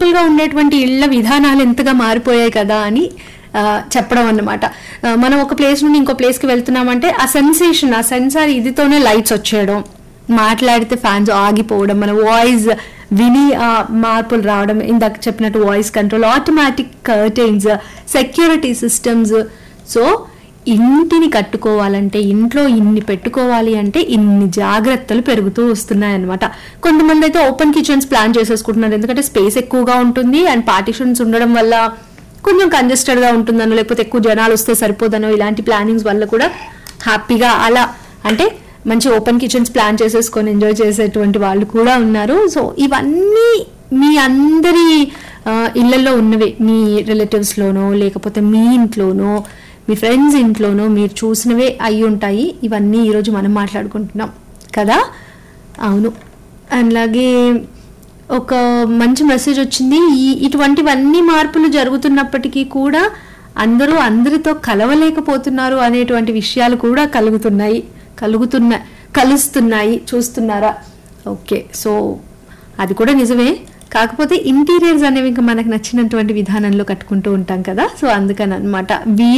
గా ఉండేటువంటి ఇళ్ల విధానాలు ఎంతగా మారిపోయాయి కదా అని చెప్పడం అన్నమాట. మనం ఒక ప్లేస్ నుండి ఇంకో ప్లేస్ కి వెళ్తున్నామంటే ఆ సెన్సార్ ఇదితోనే లైట్స్ వచ్చేయడం, మాట్లాడితే ఫ్యాన్స్ ఆగిపోవడం, మన వాయిస్ విని మార్పులు రావడం, ఇందాక చెప్పినట్టు voice control, automatic curtains, security systems. So ఇంటిని కట్టుకోవాలంటే, ఇంట్లో ఇన్ని పెట్టుకోవాలి అంటే ఇన్ని జాగ్రత్తలు పెరుగుతూ వస్తున్నాయన్నమాట. కొంతమంది అయితే ఓపెన్ కిచెన్స్ ప్లాన్ చేసేసుకుంటున్నారు, ఎందుకంటే స్పేస్ ఎక్కువగా ఉంటుంది అండ్ పార్టిషన్స్ ఉండడం వల్ల కొంచెం కంజెస్టెడ్ గా ఉంటుందనో, లేకపోతే ఎక్కువ జనాలు వస్తే సరిపోదనో, ఇలాంటి ప్లానింగ్స్ వల్ల కూడా హ్యాపీగా అలా అంటే మంచి ఓపెన్ కిచెన్స్ ప్లాన్ చేసేసుకొని ఎంజాయ్ చేసేటువంటి వాళ్ళు కూడా ఉన్నారు. సో ఇవన్నీ మీ అందరి ఇళ్లలో ఉన్నవే, మీ రిలేటివ్స్ లోనో లేకపోతే మీ ఇంట్లోనో మీ ఫ్రెండ్స్ ఇంట్లోనో మీరు చూసినవే అయి ఉంటాయి. ఇవన్నీ ఈరోజు మనం మాట్లాడుకుంటున్నాం కదా. అవును, అలాగే ఒక మంచి మెసేజ్ వచ్చింది. ఇటువంటివన్నీ మార్పులు జరుగుతున్నప్పటికీ కూడా అందరితో కలవలేకపోతున్నారు అనేటువంటి విషయాలు కూడా కలుస్తున్నాయి. చూస్తున్నారా? ఓకే, సో అది కూడా నిజమే. కాకపోతే ఇంటీరియర్స్ అనేవి ఇంకా మనకు నచ్చినటువంటి విధానంలో కట్టుకుంటూ ఉంటాం కదా. సో అందుకని అనమాట.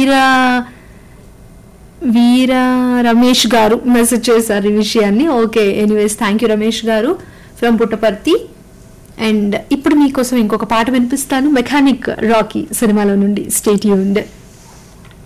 వీర రమేష్ గారు మెసేజ్ చేశారు ఈ విషయాన్ని. Okay, anyways thank you Ramesh గారు ఫ్రమ్ పుట్టపర్తి. అండ్ ఇప్పుడు మీకోసం ఇంకొక పాట వినిపిస్తాను, మెకానిక్ రాకీ సినిమాలో నుండి. Stay tuned.